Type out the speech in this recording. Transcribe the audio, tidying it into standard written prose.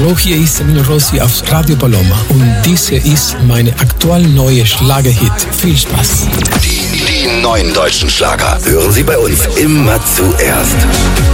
Hallo, hier ist Emilio Rossi auf Radio Paloma und diese ist meine aktuell neue Schlagerhit. Viel Spaß. Die neuen deutschen Schlager hören Sie bei uns immer zuerst.